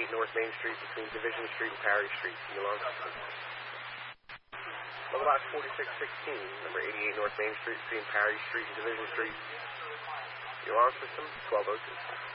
North Main Street between Division Street and Parry Street. The alarm system. Level box 4616, number 88 North Main Street between Parry Street and Division Street. The alarm system 1202.